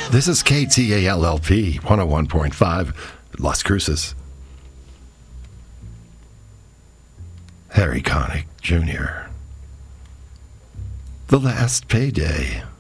This is KTALLP 101.5, Las Cruces. Harry Connick Jr. The Last Payday.